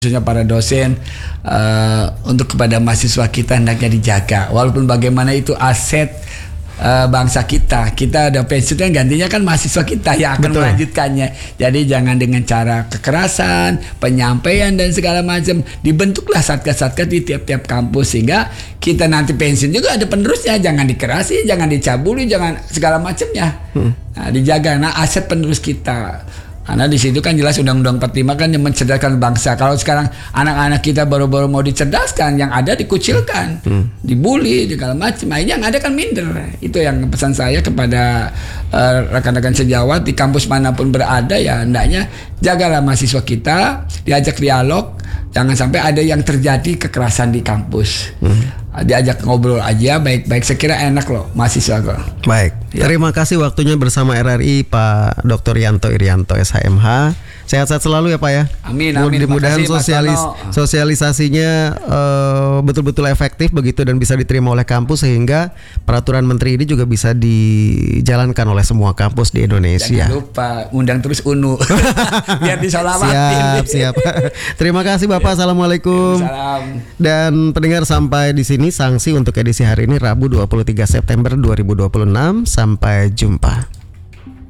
khususnya para dosen, untuk kepada mahasiswa kita hendaknya dijaga. Walaupun bagaimana itu aset bangsa kita ada pensiun, gantinya kan mahasiswa kita yang akan melanjutkannya. Jadi jangan dengan cara kekerasan, penyampaian dan segala macam. Dibentuklah satgas-satgas di tiap-tiap kampus sehingga kita nanti pensiun juga ada penerusnya. Jangan dikerasi, jangan dicabuli, jangan segala macamnya. Nah, dijaga. Nah, aset penerus kita. Karena di situ kan jelas Undang-Undang 45 kan yang mencerdaskan bangsa. Kalau sekarang anak-anak kita baru-baru mau dicerdaskan, yang ada dikucilkan, dibully, segala macam. Nah, yang ada kan minder. Itu yang pesan saya kepada rekan-rekan sejawat di kampus manapun berada, ya hendaknya jagalah mahasiswa kita, diajak dialog, jangan sampai ada yang terjadi kekerasan di kampus. Diajak ngobrol aja baik-baik, sekira enak loh mahasiswa kok. Baik, ya. Terima kasih waktunya bersama RRI Pak Dr. Yanto Irianto SHMH. Sehat-sehat selalu ya Pak ya. Amin. Mudah-mudahan sosialisasinya betul-betul efektif begitu dan bisa diterima oleh kampus sehingga peraturan menteri ini juga bisa dijalankan oleh semua kampus di Indonesia. Jangan lupa undang terus UNU biar disolamatin. Siap. Terima kasih Bapak. Assalamualaikum. Salam. Dan pendengar, sampai di sini sanksi untuk edisi hari ini Rabu 23 September 2026. Sampai jumpa.